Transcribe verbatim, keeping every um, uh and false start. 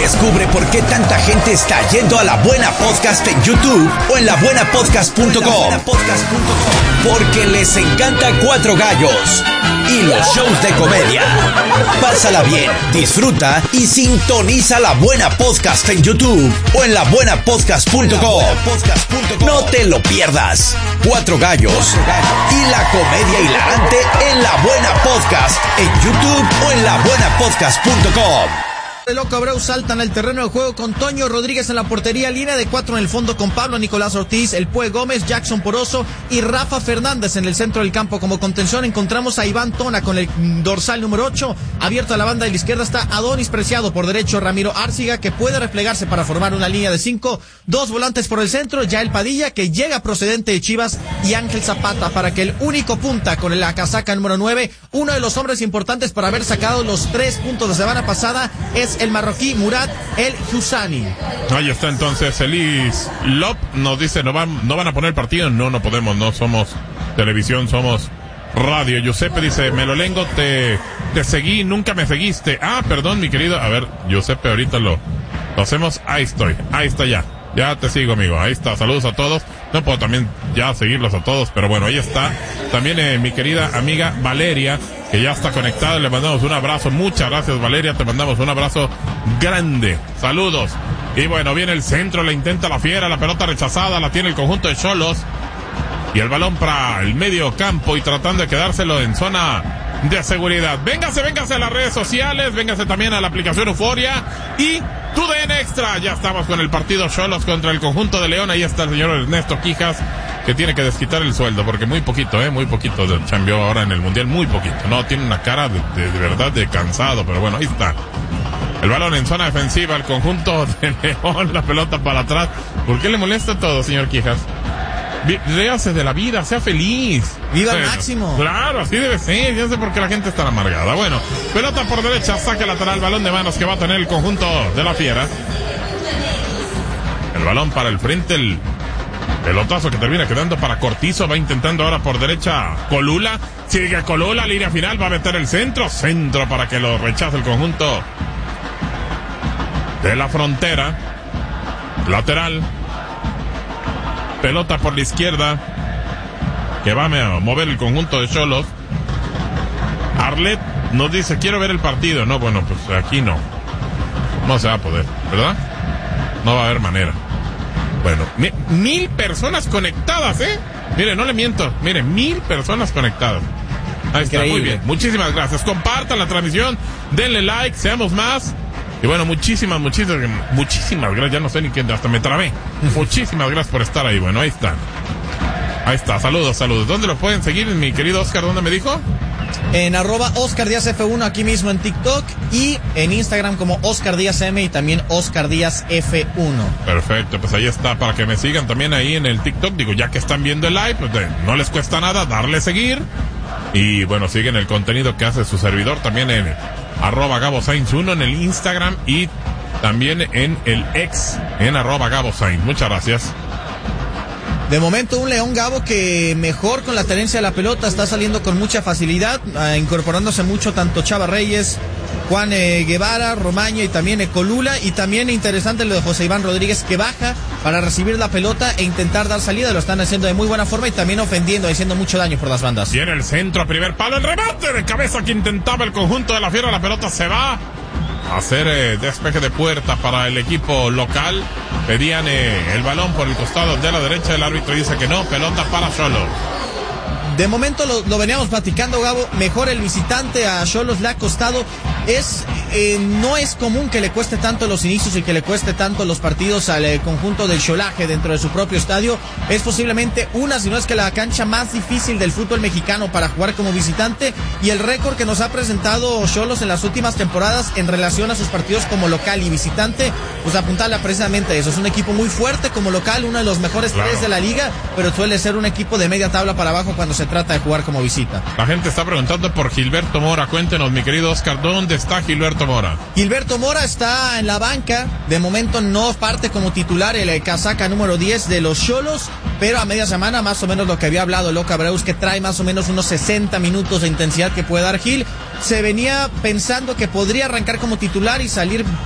Descubre por qué tanta gente está yendo a La Buena Podcast en YouTube o en la buena podcast punto com. Porque les encanta Cuatro Gallos y los shows de comedia. Pásala bien, disfruta y sintoniza La Buena Podcast en YouTube o en la buena podcast punto com. No te lo pierdas. Cuatro Gallos y la comedia hilarante en La Buena Podcast en YouTube o en la buena podcast punto com. El Loco Abreu saltan al terreno de juego con Toño Rodríguez en la portería, línea de cuatro en el fondo con Pablo Nicolás Ortiz, El Pue Gómez, Jackson Poroso y Rafa Fernández en el centro del campo. Como contención encontramos a Iván Tona con el dorsal número ocho, abierto a la banda de la izquierda está Adonis Preciado, por derecho Ramiro Árciga, que puede replegarse para formar una línea de cinco, dos volantes por el centro, Yael Padilla, que llega procedente de Chivas, y Ángel Zapata, para que el único punta con la casaca número nueve, uno de los hombres importantes para haber sacado los tres puntos la semana pasada, es el marroquí Murat El Husani. Ahí está entonces Elis Lop, nos dice, ¿no van, no van a poner partido? No, no podemos, no somos televisión, somos radio. Giuseppe dice, Melolengo, te, te seguí, nunca me seguiste. Ah, perdón, mi querido. A ver, Giuseppe, ahorita lo, lo hacemos. Ahí estoy, ahí está ya. Ya te sigo, amigo. Ahí está. Saludos a todos. No puedo también ya seguirlos a todos, pero bueno, ahí está. También eh, mi querida amiga Valeria, que ya está conectada. Le mandamos un abrazo. Muchas gracias, Valeria. Te mandamos un abrazo grande. Saludos. Y bueno, viene el centro, la intenta la Fiera, la pelota rechazada, la tiene el conjunto de Xolos. Y el balón para el medio campo y tratando de quedárselo en zona de seguridad. Véngase, véngase a las redes sociales, véngase también a la aplicación Euforia y TUDN Extra. Ya estamos con el partido Xolos contra el conjunto de León. Ahí está el señor Ernesto Quijas, que tiene que desquitar el sueldo, porque muy poquito, eh, muy poquito chambeó ahora en el Mundial, muy poquito. No, tiene una cara de, de, de verdad de cansado, pero bueno, ahí está. El balón en zona defensiva, el conjunto de León, la pelota para atrás. ¿Por qué le molesta todo, señor Quijas? Réase de la vida, sea feliz. Viva al bueno, máximo. Claro, así debe ser. Ya sé por qué la gente está amargada. Bueno, pelota por derecha, saque lateral, balón de manos que va a tener el conjunto de la Fiera. El balón para el frente, el pelotazo que termina quedando para Cortizo. Va intentando ahora por derecha Colula. Sigue Colula, línea final, va a meter el centro. Centro para que lo rechace el conjunto de la Frontera. Lateral. Pelota por la izquierda que va a mover el conjunto de Xolos. Arlet nos dice, quiero ver el partido. No, bueno, pues aquí no. No se va a poder, ¿verdad? No va a haber manera. Bueno, mi, mil personas conectadas, ¿eh? Mire, no le miento. Mire, mil personas conectadas. Ahí está, muy bien. Muchísimas gracias. Compartan la transmisión, denle like, seamos más. Y bueno, muchísimas, muchísimas, muchísimas gracias. Ya no sé ni quién, hasta me trabé. Muchísimas gracias por estar ahí. Bueno, ahí están. Ahí está, saludos, saludos. ¿Dónde lo pueden seguir, mi querido Oscar? ¿Dónde me dijo? En arroba Oscar Díaz F uno, aquí mismo en TikTok, y en Instagram como Oscar Díaz M y también Oscar Díaz F uno. Perfecto, pues ahí está, para que me sigan también ahí en el TikTok. Digo, ya que están viendo el live, pues no les cuesta nada darle seguir. Y bueno, siguen el contenido que hace su servidor también en arroba Gabo Sainz uno en el Instagram y también en el ex, en arroba Gabo Sainz. Muchas gracias. De momento un León, Gabo, que mejor con la tenencia de la pelota, está saliendo con mucha facilidad, eh, incorporándose mucho tanto Chava Reyes, Juan eh, Guevara, Romaño y también eh, Colula, y también interesante lo de José Iván Rodríguez, que baja para recibir la pelota e intentar dar salida. Lo están haciendo de muy buena forma y también ofendiendo, haciendo mucho daño por las bandas. Tiene el centro, primer palo, el remate de cabeza que intentaba el conjunto de la Fiera. La pelota se va a hacer eh, despeje de puerta para el equipo local. Pedían eh, el balón por el costado de la derecha, el árbitro dice que no, pelota para Xolos. De momento lo, lo veníamos platicando, Gabo, mejor el visitante, a Xolos le ha costado. Es eh, no es común que le cueste tanto los inicios y que le cueste tanto los partidos al eh, conjunto del Xolaje dentro de su propio estadio. Es posiblemente una, si no es que la cancha más difícil del fútbol mexicano para jugar como visitante, y el récord que nos ha presentado Xolos en las últimas temporadas en relación a sus partidos como local y visitante, pues apuntarle precisamente a eso. Es un equipo muy fuerte como local, uno de los mejores claro. tres de la liga, pero suele ser un equipo de media tabla para abajo cuando se trata de jugar como visita. La gente está preguntando por Gilberto Mora. Cuéntenos, mi querido Oscar, ¿dónde está Gilberto Mora? Gilberto Mora está en la banca. De momento no parte como titular el casaca número diez de los Xolos, pero a media semana, más o menos lo que había hablado Loco Abreu, que trae más o menos unos sesenta minutos de intensidad que puede dar Gil. Se venía pensando que podría arrancar como titular y salir